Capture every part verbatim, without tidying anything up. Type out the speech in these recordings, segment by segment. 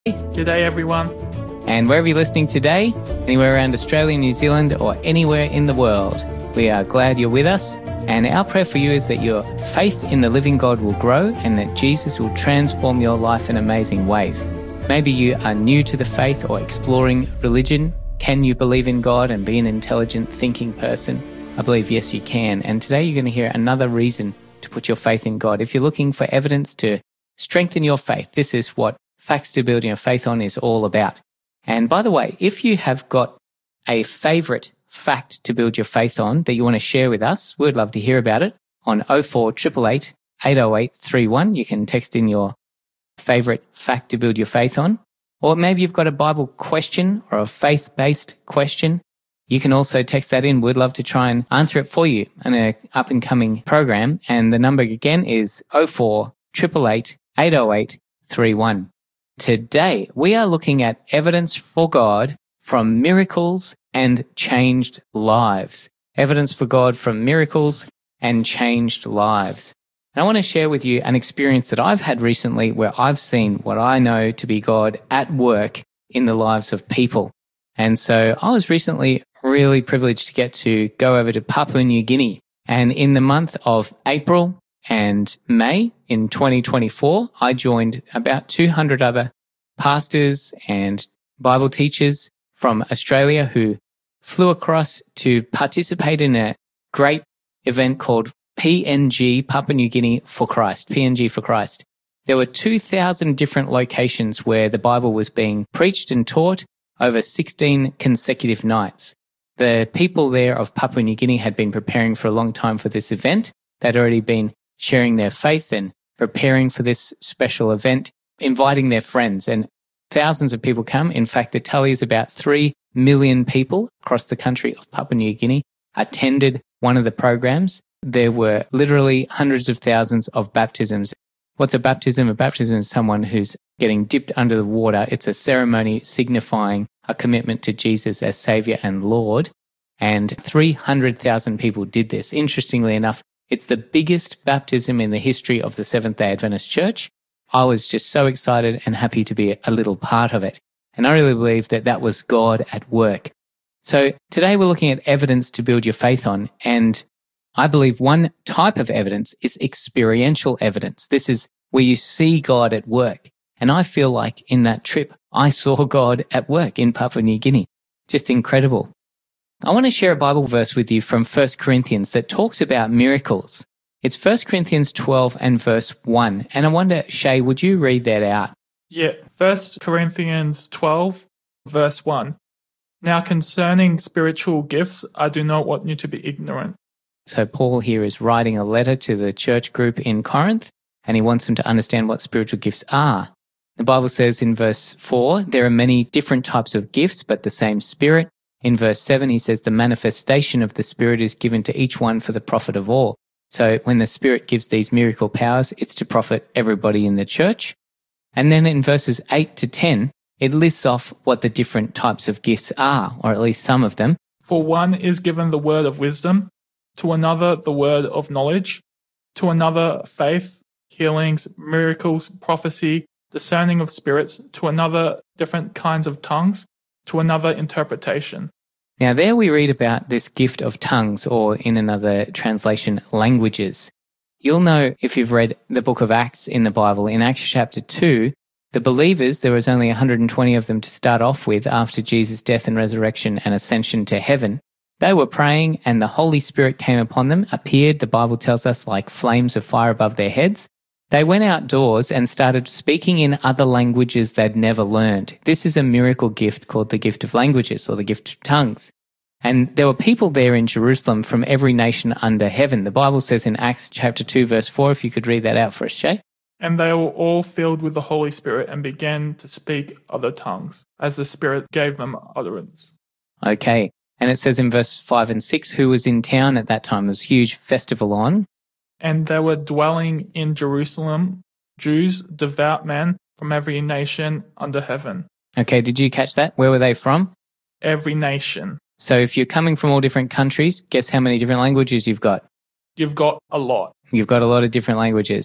G'day everyone. And wherever you're listening today, anywhere around Australia, New Zealand, or anywhere in the world, we are glad you're with us. And our prayer for you is that your faith in the living God will grow and that Jesus will transform your life in amazing ways. Maybe you are new to the faith or exploring religion. Can you believe in God and be an intelligent, thinking person? I believe yes, you can. And today you're going to hear another reason to put your faith in God. If you're looking for evidence to strengthen your faith, this is what Facts to Build Your Faith On is all about. And by the way, if you have got a favorite fact to build your faith on that you want to share with us, we'd love to hear about it on oh four eight eight eight, eight oh eight three one. You can text in your favorite fact to build your faith on. Or maybe you've got a Bible question or a faith-based question. You can also text that in. We'd love to try and answer it for you in an up-and-coming program. And the number again is oh four eight eight eight, eight oh eight three one. Today, we are looking at evidence for God from miracles and changed lives. Evidence for God from miracles and changed lives. And I want to share with you an experience that I've had recently where I've seen what I know to be God at work in the lives of people. And so I was recently really privileged to get to go over to Papua New Guinea. And in the month of April and May in twenty twenty-four, I joined about two hundred other pastors and Bible teachers from Australia who flew across to participate in a great event called P N G, Papua New Guinea for Christ, P N G for Christ. There were two thousand different locations where the Bible was being preached and taught over sixteen consecutive nights. The people there of Papua New Guinea had been preparing for a long time for this event. They'd already been sharing their faith and preparing for this special event, inviting their friends, and thousands of people come. In fact, the tally is about three million people across the country of Papua New Guinea attended one of the programs. There were literally hundreds of thousands of baptisms. What's a baptism? A baptism is someone who's getting dipped under the water. It's a ceremony signifying a commitment to Jesus as Savior and Lord. And three hundred thousand people did this. Interestingly enough, it's the biggest baptism in the history of the Seventh-day Adventist Church. I was just so excited and happy to be a little part of it. And I really believe that that was God at work. So today we're looking at evidence to build your faith on. And I believe one type of evidence is experiential evidence. This is where you see God at work. And I feel like in that trip, I saw God at work in Papua New Guinea. Just incredible. I want to share a Bible verse with you from First Corinthians that talks about miracles. It's First Corinthians twelve and verse one. And I wonder, Shay, would you read that out? Yeah, First Corinthians twelve, verse one. Now concerning spiritual gifts, I do not want you to be ignorant. So Paul here is writing a letter to the church group in Corinth, and he wants them to understand what spiritual gifts are. The Bible says in verse four, there are many different types of gifts, but the same Spirit. In verse seven, he says the manifestation of the Spirit is given to each one for the profit of all. So when the Spirit gives these miracle powers, it's to profit everybody in the church. And then in verses eight to ten, it lists off what the different types of gifts are, or at least some of them. For one is given the word of wisdom, to another the word of knowledge, to another faith, healings, miracles, prophecy, discerning of spirits, to another different kinds of tongues, to another interpretation. Now there we read about this gift of tongues, or in another translation, languages. You'll know if you've read the book of Acts in the Bible, in Acts chapter two, the believers, there was only one hundred twenty of them to start off with after Jesus' death and resurrection and ascension to heaven. They were praying and the Holy Spirit came upon them, appeared, the Bible tells us, like flames of fire above their heads. They went outdoors and started speaking in other languages they'd never learned. This is a miracle gift called the gift of languages, or the gift of tongues. And there were people there in Jerusalem from every nation under heaven. The Bible says in Acts chapter two, verse four, if you could read that out for us, Shay. And they were all filled with the Holy Spirit and began to speak other tongues, as the Spirit gave them utterance. Okay. And it says in verse five and six, who was in town at that time? There was a huge festival on. And there were dwelling in Jerusalem Jews, devout men from every nation under heaven. Okay, did you catch that? Where were they from? Every nation. So if you're coming from all different countries, guess how many different languages you've got? You've got a lot. You've got a lot of different languages.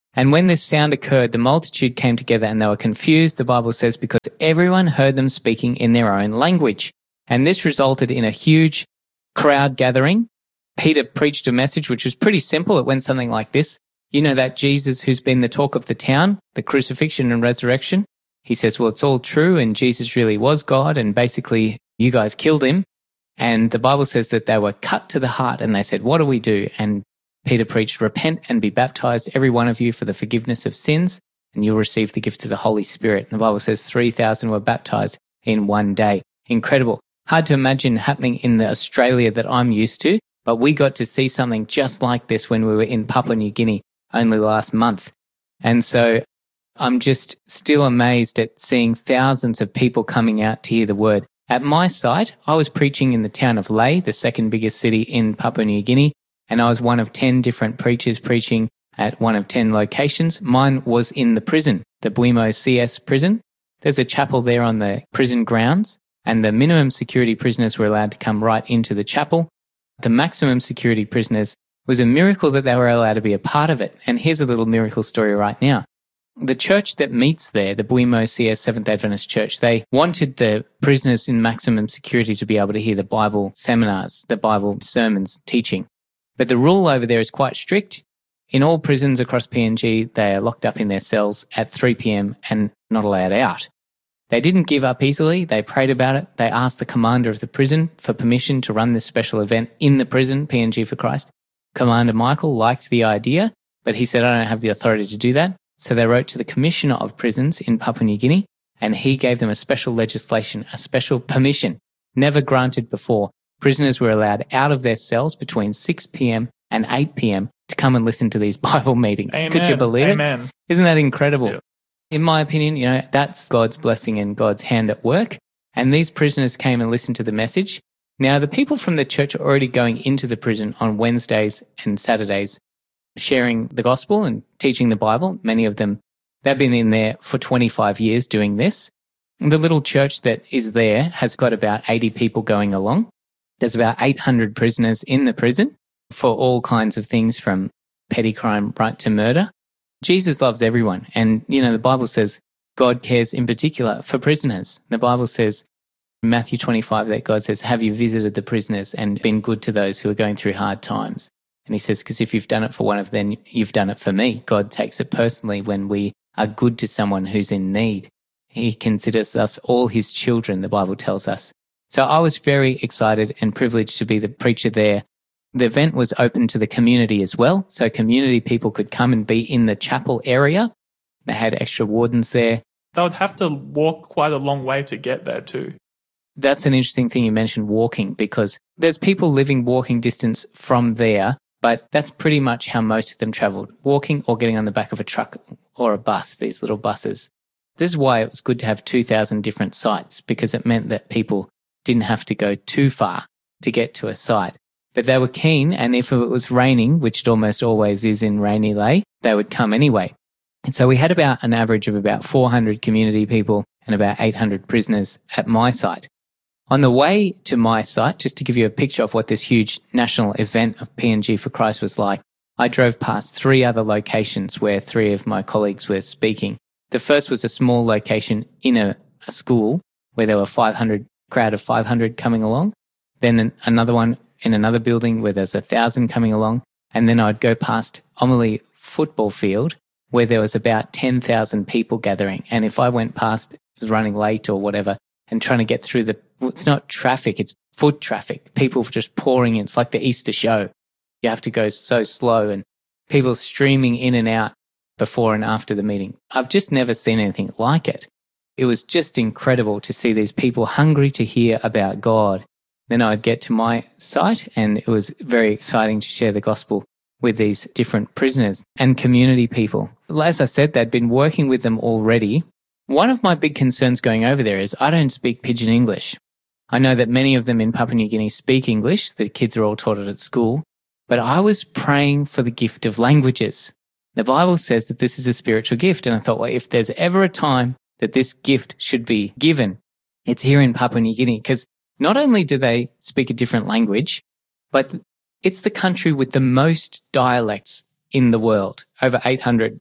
And when this sound occurred, the multitude came together and they were confused, the Bible says, because everyone heard them speaking in their own language. And this resulted in a huge crowd gathering. Peter preached a message which was pretty simple. It went something like this. You know that Jesus who's been the talk of the town, the crucifixion and resurrection? He says, well, it's all true and Jesus really was God and basically you guys killed him. And the Bible says that they were cut to the heart and they said, what do we do? And Peter preached, repent and be baptized, every one of you, for the forgiveness of sins, and you'll receive the gift of the Holy Spirit. And the Bible says three thousand were baptized in one day. Incredible. Hard to imagine happening in the Australia that I'm used to, but we got to see something just like this when we were in Papua New Guinea only last month. And so I'm just still amazed at seeing thousands of people coming out to hear the word. At my site, I was preaching in the town of Lae, the second biggest city in Papua New Guinea, and I was one of ten different preachers preaching at one of ten locations. Mine was in the prison, the Buimo C S prison. There's a chapel there on the prison grounds, and the minimum security prisoners were allowed to come right into the chapel. The maximum security prisoners was a miracle that they were allowed to be a part of it. And here's a little miracle story right now. The church that meets there, the Buimo C S Seventh Adventist Church, they wanted the prisoners in maximum security to be able to hear the Bible seminars, the Bible sermons, teaching. But the rule over there is quite strict. In all prisons across P N G, they are locked up in their cells at three p.m. and not allowed out. They didn't give up easily. They prayed about it. They asked the commander of the prison for permission to run this special event in the prison, P N G for Christ. Commander Michael liked the idea, but he said, I don't have the authority to do that. So they wrote to the Commissioner of Prisons in Papua New Guinea, and he gave them a special legislation, a special permission, never granted before. Prisoners were allowed out of their cells between six p.m. and eight p.m. to come and listen to these Bible meetings. Amen. Could you believe Amen. it? Isn't that incredible? Yeah. In my opinion, you know, that's God's blessing and God's hand at work. And these prisoners came and listened to the message. Now, the people from the church are already going into the prison on Wednesdays and Saturdays, sharing the gospel and teaching the Bible. Many of them, they've been in there for twenty-five years doing this. The little church that is there has got about eighty people going along. There's about eight hundred prisoners in the prison for all kinds of things from petty crime right to murder. Jesus loves everyone. And, you know, the Bible says God cares in particular for prisoners. The Bible says in Matthew twenty-five that God says, have you visited the prisoners and been good to those who are going through hard times? And he says, because if you've done it for one of them, you've done it for me. God takes it personally when we are good to someone who's in need. He considers us all his children, the Bible tells us. So I was very excited and privileged to be the preacher there. The event was open to the community as well. So community people could come and be in the chapel area. They had extra wardens there. They would have to walk quite a long way to get there too. That's an interesting thing you mentioned, walking, because there's people living walking distance from there, but that's pretty much how most of them traveled, walking or getting on the back of a truck or a bus, these little buses. This is why it was good to have two thousand different sites, because it meant that people didn't have to go too far to get to a site. But they were keen, and if it was raining, which it almost always is in rainy Lae, they would come anyway. And so we had about an average of about four hundred community people and about eight hundred prisoners at my site. On the way to my site, just to give you a picture of what this huge national event of P N G for Christ was like, I drove past three other locations where three of my colleagues were speaking. The first was a small location in a, a school where there were five hundred, crowd of five hundred coming along. Then an, another one in another building where there's a thousand coming along. And then I'd go past Omalee football field where there was about ten thousand people gathering. And if I went past, was running late or whatever, and trying to get through the, well, it's not traffic, it's foot traffic. People just pouring in. It's like the Easter show. You have to go so slow and people streaming in and out before and after the meeting. I've just never seen anything like it. It was just incredible to see these people hungry to hear about God. Then I'd get to my site and it was very exciting to share the gospel with these different prisoners and community people. As I said, they'd been working with them already. One of my big concerns going over there is I don't speak Pidgin English. I know that many of them in Papua New Guinea speak English. The kids are all taught it at school. But I was praying for the gift of languages. The Bible says that this is a spiritual gift. And I thought, well, if there's ever a time that this gift should be given, it's here in Papua New Guinea. Because not only do they speak a different language, but it's the country with the most dialects in the world, over eight hundred.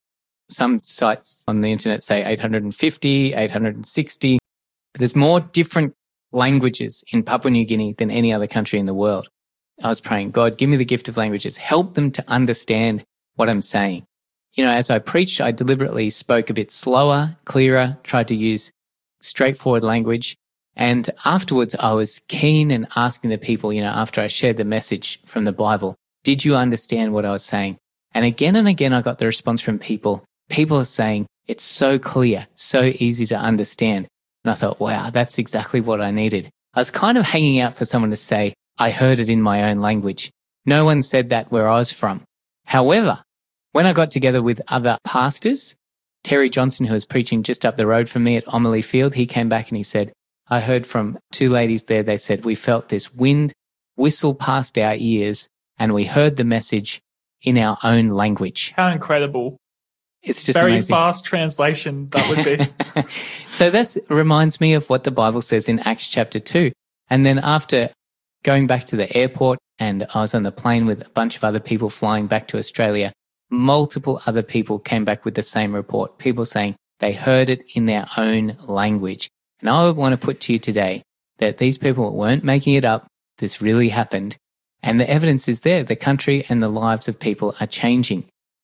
Some sites on the internet say eight hundred fifty, eight hundred sixty. There's more different languages in Papua New Guinea than any other country in the world. I was praying, God, give me the gift of languages. Help them to understand what I'm saying. You know, as I preached, I deliberately spoke a bit slower, clearer, tried to use straightforward language. And afterwards, I was keen and asking the people, you know, after I shared the message from the Bible, did you understand what I was saying? And again and again, I got the response from people. People are saying, it's so clear, so easy to understand. And I thought, wow, that's exactly what I needed. I was kind of hanging out for someone to say, I heard it in my own language. No one said that where I was from. However, when I got together with other pastors, Terry Johnson, who was preaching just up the road from me at Omerley Field, he came back and he said, I heard from two ladies there, they said, we felt this wind whistle past our ears and we heard the message in our own language. How incredible. It's just very amazing. Fast translation that would be. So that reminds me of what the Bible says in Acts chapter two. And then after going back to the airport, and I was on the plane with a bunch of other people flying back to Australia, multiple other people came back with the same report. People saying they heard it in their own language. And I want to put to you today that these people weren't making it up. This really happened. And the evidence is there. The country and the lives of people are changing.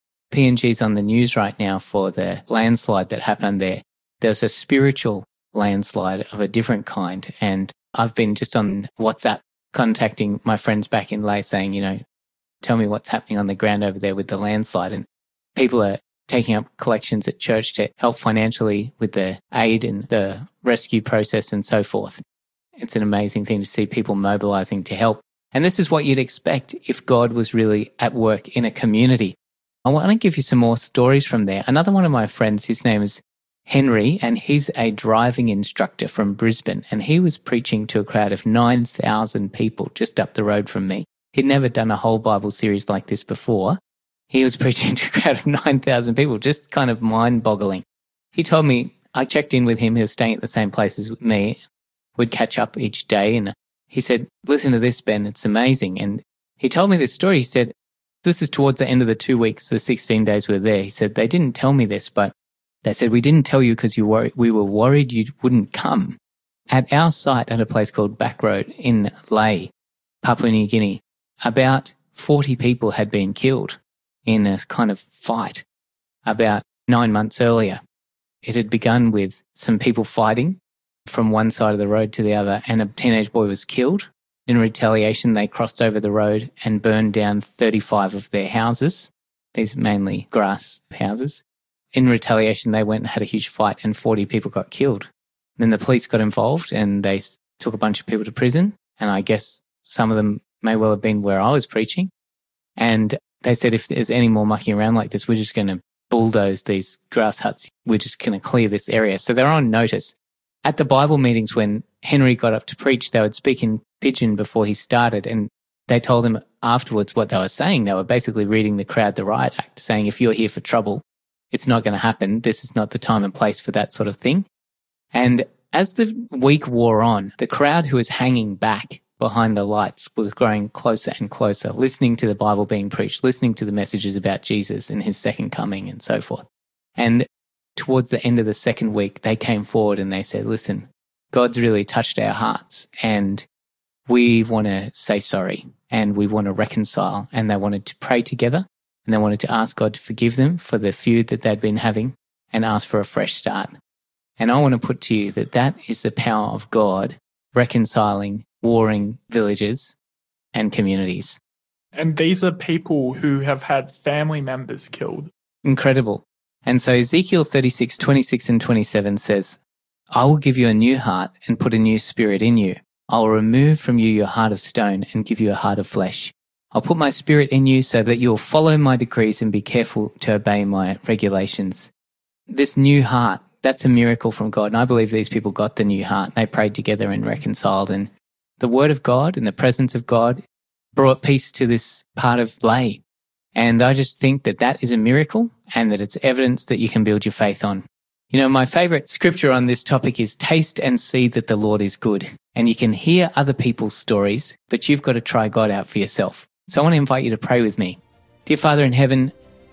P N G's on the news right now for the landslide that happened there. There's a spiritual landslide of a different kind. And I've been just on WhatsApp contacting my friends back in Lae saying, you know, tell me what's happening on the ground over there with the landslide. And people are taking up collections at church to help financially with the aid and the rescue process and so forth. It's an amazing thing to see people mobilizing to help. And this is what you'd expect if God was really at work in a community. I want to give you some more stories from there. Another one of my friends, his name is Henry, and he's a driving instructor from Brisbane, and he was preaching to a crowd of nine thousand people just up the road from me. He'd never done a whole Bible series like this before. He was preaching to a crowd of nine thousand people, just kind of mind-boggling. He told me, I checked in with him, he was staying at the same place as me. We'd catch up each day, and he said, listen to this, Ben, it's amazing. And he told me this story. He said, this is towards the end of the two weeks, the sixteen days we were there. He said, they didn't tell me this, but they said, we didn't tell you because you wor- we were worried you wouldn't come. At our site at a place called Backroad in Lae, Papua New Guinea, about forty people had been killed in a kind of fight about nine months earlier. It had begun with some people fighting from one side of the road to the other, and a teenage boy was killed. In retaliation, they crossed over the road and burned down thirty-five of their houses, these mainly grass houses. In retaliation, they went and had a huge fight and forty people got killed. Then the police got involved and they took a bunch of people to prison. And I guess some of them may well have been where I was preaching. And they said, if there's any more mucking around like this, we're just going to bulldoze these grass huts. We're just going to clear this area. So they're on notice. At the Bible meetings, when Henry got up to preach, they would speak in Pidgin before he started. And they told him afterwards what they were saying. They were basically reading the crowd the riot act, saying, if you're here for trouble, it's not going to happen. This is not the time and place for that sort of thing. And as the week wore on, the crowd who was hanging back behind the lights was growing closer and closer, listening to the Bible being preached, listening to the messages about Jesus and his second coming and so forth. And towards the end of the second week, they came forward and they said, listen, God's really touched our hearts and we want to say sorry and we want to reconcile. And they wanted to pray together and they wanted to ask God to forgive them for the feud that they'd been having and ask for a fresh start. And I want to put to you that that is the power of God reconciling warring villages and communities. And these are people who have had family members killed. Incredible. And so Ezekiel thirty-six, twenty-six and twenty-seven says, I will give you a new heart and put a new spirit in you. I will remove from you your heart of stone and give you a heart of flesh. I'll put my spirit in you so that you'll follow my decrees and be careful to obey my regulations. This new heart, that's a miracle from God. And I believe these people got the new heart. They prayed together and reconciled. And the word of God and the presence of God brought peace to this part of Lae. And I just think that that is a miracle and that it's evidence that you can build your faith on. You know, my favorite scripture on this topic is taste and see that the Lord is good. And you can hear other people's stories, but you've got to try God out for yourself. So I want to invite you to pray with me. Dear Father in heaven,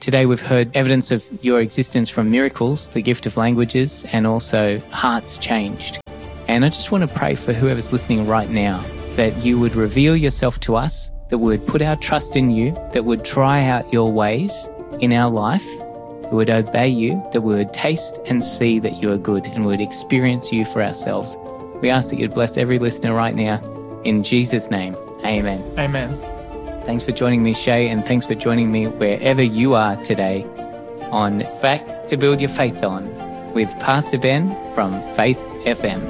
Today we've heard evidence of your existence from miracles, the gift of languages, and also hearts changed. And I just want to pray for whoever's listening right now, that you would reveal yourself to us, that we would put our trust in you, that would try out your ways in our life, that would obey you, that we would taste and see that you are good, and we would experience you for ourselves. We ask that you'd bless every listener right now. In Jesus' name, amen. Amen. Thanks for joining me, Shay, and thanks for joining me wherever you are today on Facts to Build Your Faith On with Pastor Ben from Faith F M.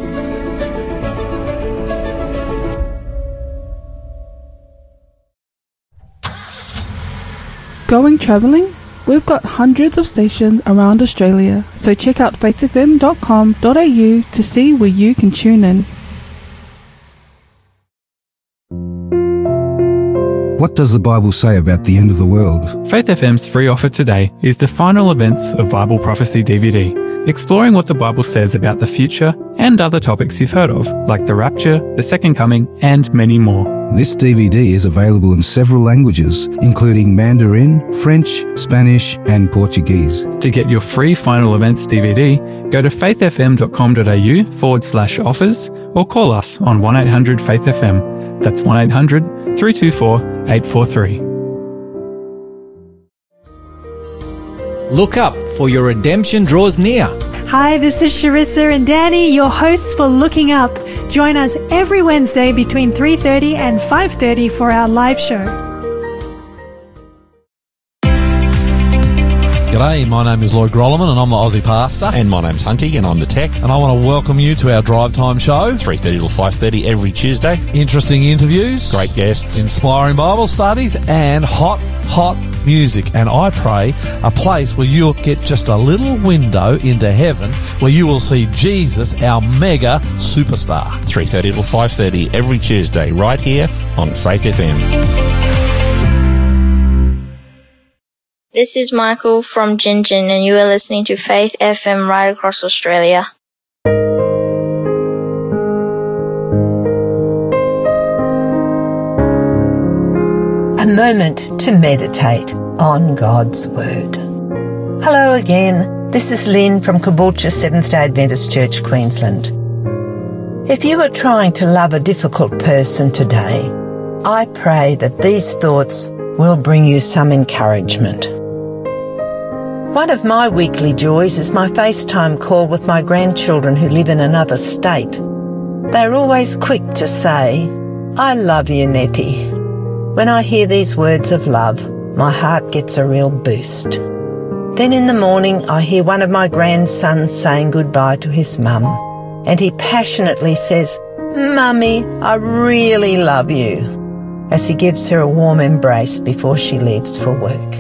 Going travelling? We've got hundreds of stations around Australia, so check out faith f m dot com dot a u to see where you can tune in. What does the Bible say about the end of the world? Faith F M's free offer today is the final events of Bible Prophecy D V D, exploring what the Bible says about the future and other topics you've heard of, like the rapture, the second coming, and many more. This D V D is available in several languages, including Mandarin, French, Spanish, and Portuguese. To get your free final events D V D, go to faith f m dot com dot a u forward slash offers or call us on one eight hundred faith F M. That's one eight hundred three two four eight four three. Look up, for your redemption draws near. Hi, this is Sharissa and Danny, your hosts for Looking Up. Join us every Wednesday between three thirty and five thirty for our live show. G'day, my name is Lloyd Grolleman and I'm the Aussie pastor. And my name's Hunty and I'm the tech. And I want to welcome you to our Drive Time show. three thirty till five thirty every Tuesday. Interesting interviews. Great guests. Inspiring Bible studies and hot, hot music. And I pray a place where you'll get just a little window into heaven where you will see Jesus, our mega superstar. three thirty till five thirty every Tuesday right here on Faith F M. This is Michael from Gingin, and you are listening to Faith F M right across Australia. A moment to meditate on God's Word. Hello again, this is Lynn from Caboolture Seventh-day Adventist Church, Queensland. If you are trying to love a difficult person today, I pray that these thoughts will bring you some encouragement. One of my weekly joys is my FaceTime call with my grandchildren who live in another state. They're always quick to say, "I love you, Nettie." When I hear these words of love, my heart gets a real boost. Then in the morning, I hear one of my grandsons saying goodbye to his mum, and he passionately says, "Mummy, I really love you," as he gives her a warm embrace before she leaves for work.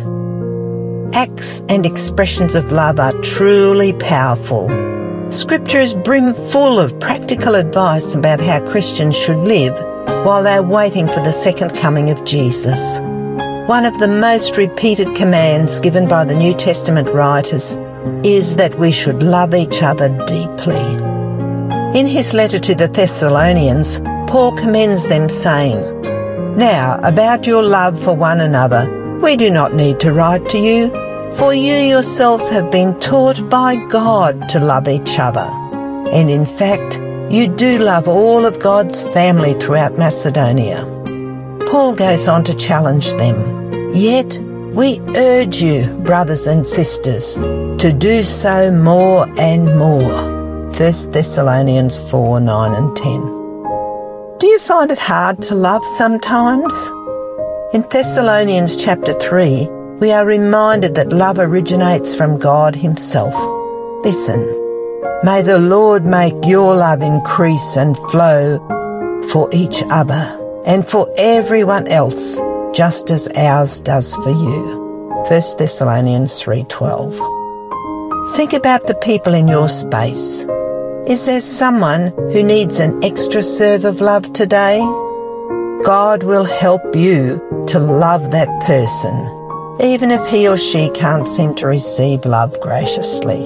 Acts and expressions of love are truly powerful. Scripture is brimful of practical advice about how Christians should live while they're waiting for the second coming of Jesus. One of the most repeated commands given by the New Testament writers is that we should love each other deeply. In his letter to the Thessalonians, Paul commends them saying, "Now, about your love for one another, we do not need to write to you, for you yourselves have been taught by God to love each other. And in fact, you do love all of God's family throughout Macedonia." Paul goes on to challenge them. "Yet we urge you, brothers and sisters, to do so more and more." First Thessalonians four, nine and ten. Do you find it hard to love sometimes? In Thessalonians chapter three, we are reminded that love originates from God himself. Listen, "May the Lord make your love increase and flow for each other and for everyone else, just as ours does for you." First Thessalonians three twelve. Think about the people in your space. Is there someone who needs an extra serve of love today? God will help you to love that person, even if he or she can't seem to receive love graciously.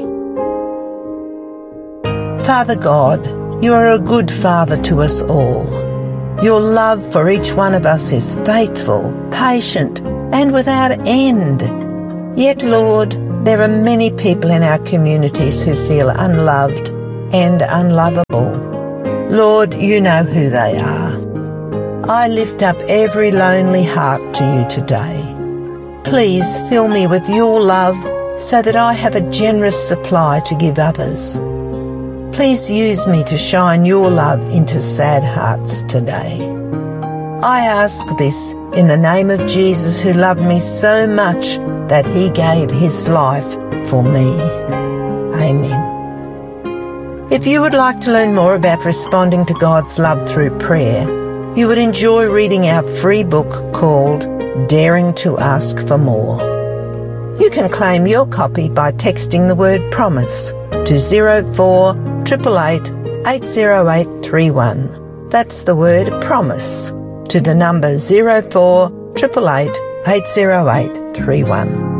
Father God, you are a good Father to us all. Your love for each one of us is faithful, patient, and without end. Yet, Lord, there are many people in our communities who feel unloved and unlovable. Lord, you know who they are. I lift up every lonely heart to you today. Please fill me with your love so that I have a generous supply to give others. Please use me to shine your love into sad hearts today. I ask this in the name of Jesus, who loved me so much that he gave his life for me. Amen. If you would like to learn more about responding to God's love through prayer, you would enjoy reading our free book called Daring to Ask for More. You can claim your copy by texting the word PROMISE to zero four eight eight eight, eight zero eight three one. That's the word PROMISE to the number zero four eight eight eight, eight zero eight three one.